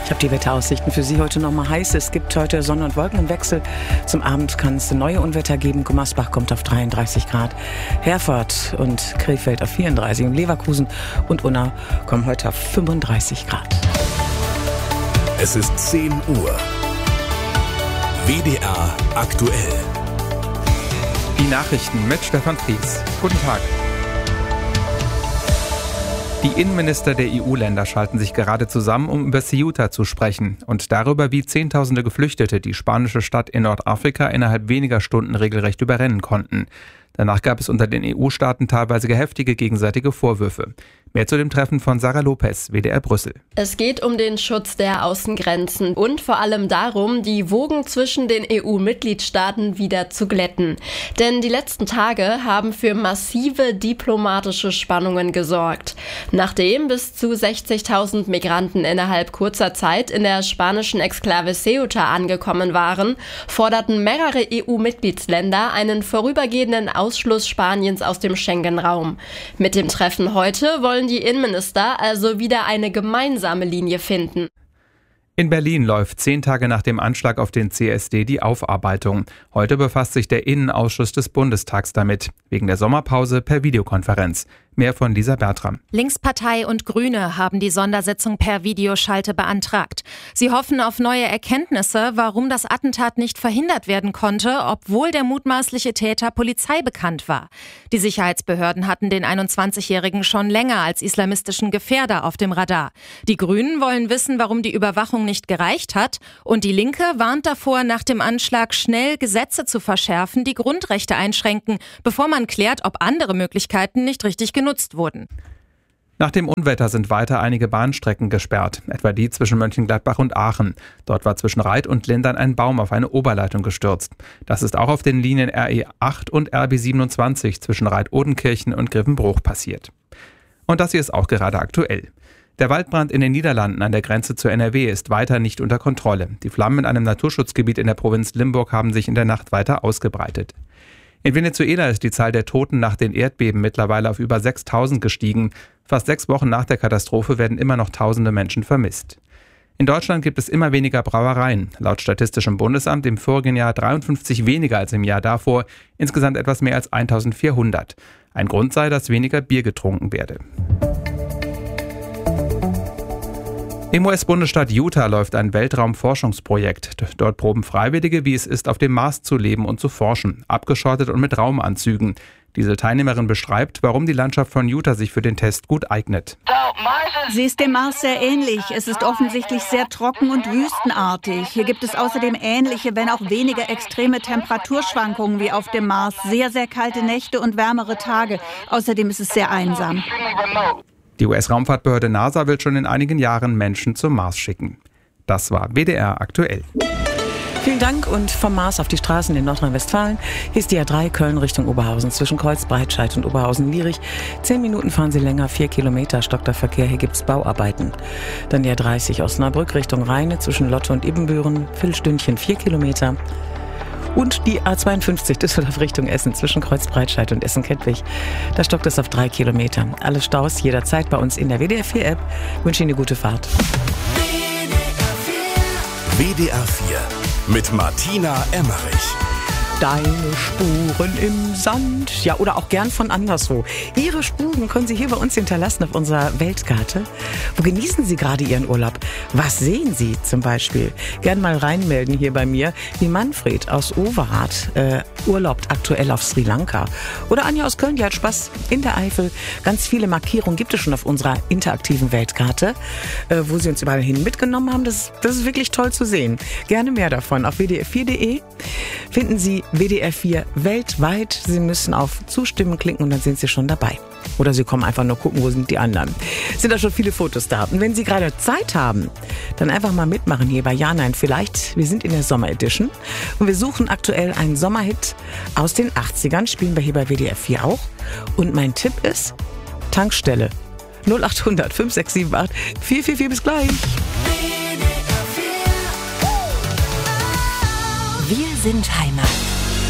Ich habe die Wetteraussichten für Sie heute nochmal heiß. Es gibt heute Sonne und Wolken im Wechsel. Zum Abend kann es neue Unwetter geben. Gummersbach kommt auf 33 Grad. Herford und Krefeld auf 34. Und Leverkusen und Unna kommen heute auf 35 Grad. Es ist 10 Uhr. WDR aktuell. Die Nachrichten mit Stefan Fries. Guten Tag. Die Innenminister der EU-Länder schalten sich gerade zusammen, um über Ceuta zu sprechen und darüber, wie Zehntausende Geflüchtete die spanische Stadt in Nordafrika innerhalb weniger Stunden regelrecht überrennen konnten. Danach gab es unter den EU-Staaten teilweise heftige gegenseitige Vorwürfe. Mehr zu dem Treffen von Sarah Lopez, WDR Brüssel. Es geht um den Schutz der Außengrenzen und vor allem darum, die Wogen zwischen den EU-Mitgliedstaaten wieder zu glätten. Denn die letzten Tage haben für massive diplomatische Spannungen gesorgt. Nachdem bis zu 60.000 Migranten innerhalb kurzer Zeit in der spanischen Exklave Ceuta angekommen waren, forderten mehrere EU-Mitgliedsländer einen vorübergehenden Ausschluss Spaniens aus dem Schengen-Raum. Mit dem Treffen heute wollen die Innenminister also wieder eine gemeinsame Linie finden. In Berlin läuft 10 Tage nach dem Anschlag auf den CSD die Aufarbeitung. Heute befasst sich der Innenausschuss des Bundestags damit, wegen der Sommerpause per Videokonferenz. Mehr von Lisa Bertram. Linkspartei und Grüne haben die Sondersitzung per Videoschalte beantragt. Sie hoffen auf neue Erkenntnisse, warum das Attentat nicht verhindert werden konnte, obwohl der mutmaßliche Täter Polizei bekannt war. Die Sicherheitsbehörden hatten den 21-Jährigen schon länger als islamistischen Gefährder auf dem Radar. Die Grünen wollen wissen, warum die Überwachung nicht gereicht hat. Und die Linke warnt davor, nach dem Anschlag schnell Gesetze zu verschärfen, die Grundrechte einschränken, bevor man klärt, ob andere Möglichkeiten nicht richtig genutzt wurden. Nach dem Unwetter sind weiter einige Bahnstrecken gesperrt, etwa die zwischen Mönchengladbach und Aachen. Dort war zwischen Reit und Lindern ein Baum auf eine Oberleitung gestürzt. Das ist auch auf den Linien RE8 und RB27 zwischen Reit-Odenkirchen und Grevenbruch passiert. Und das hier ist auch gerade aktuell. Der Waldbrand in den Niederlanden an der Grenze zur NRW ist weiter nicht unter Kontrolle. Die Flammen in einem Naturschutzgebiet in der Provinz Limburg haben sich in der Nacht weiter ausgebreitet. In Venezuela ist die Zahl der Toten nach den Erdbeben mittlerweile auf über 6.000 gestiegen. Fast 6 Wochen nach der Katastrophe werden immer noch tausende Menschen vermisst. In Deutschland gibt es immer weniger Brauereien. Laut Statistischem Bundesamt im vorigen Jahr 53 weniger als im Jahr davor, insgesamt etwas mehr als 1.400. Ein Grund sei, dass weniger Bier getrunken werde. Im US-Bundesstaat Utah läuft ein Weltraumforschungsprojekt. Dort proben Freiwillige, wie es ist, auf dem Mars zu leben und zu forschen, abgeschottet und mit Raumanzügen. Diese Teilnehmerin beschreibt, warum die Landschaft von Utah sich für den Test gut eignet. Sie ist dem Mars sehr ähnlich. Es ist offensichtlich sehr trocken und wüstenartig. Hier gibt es außerdem ähnliche, wenn auch weniger extreme Temperaturschwankungen wie auf dem Mars. Sehr, sehr kalte Nächte und wärmere Tage. Außerdem ist es sehr einsam. Die US-Raumfahrtbehörde NASA will schon in einigen Jahren Menschen zum Mars schicken. Das war WDR aktuell. Vielen Dank und vom Mars auf die Straßen in Nordrhein-Westfalen. Hier ist die A3 Köln Richtung Oberhausen zwischen Kreuz-Breitscheid und Oberhausen-Lierich. 10 Minuten fahren Sie länger, 4 Kilometer stockt der Verkehr, hier gibt's Bauarbeiten. Dann die A30 Osnabrück Richtung Rheine zwischen Lotte und Ibbenbüren, Viertelstündchen 4 Kilometer. Und die A52 Düsseldorf Richtung Essen zwischen Kreuz-Breitscheid und Essen-Kettwig. Da stockt es auf 3 Kilometer. Alle Staus jederzeit bei uns in der WDR 4 App. Ich wünsche Ihnen eine gute Fahrt. WDR 4 mit Martina Emmerich. Deine Spuren im Sand. Ja, oder auch gern von anderswo. Ihre Spuren können Sie hier bei uns hinterlassen auf unserer Weltkarte. Wo genießen Sie gerade Ihren Urlaub? Was sehen Sie zum Beispiel? Gern mal reinmelden hier bei mir. Wie Manfred aus Overath urlaubt aktuell auf Sri Lanka. Oder Anja aus Köln, die hat Spaß in der Eifel. Ganz viele Markierungen gibt es schon auf unserer interaktiven Weltkarte, wo Sie uns überall hin mitgenommen haben. Das ist wirklich toll zu sehen. Gerne mehr davon. Auf wdr4.de finden Sie WDR 4 weltweit. Sie müssen auf Zustimmen klicken und dann sind Sie schon dabei. Oder Sie kommen einfach nur gucken, wo sind die anderen. Sind da schon viele Fotos da. Und wenn Sie gerade Zeit haben, dann einfach mal mitmachen hier bei Ja, Nein, Vielleicht. Wir sind in der Sommer-Edition und wir suchen aktuell einen Sommerhit aus den 80ern. Spielen wir hier bei WDR 4 auch. Und mein Tipp ist Tankstelle 0800 5678 444. Bis gleich. Wir sind Heimat.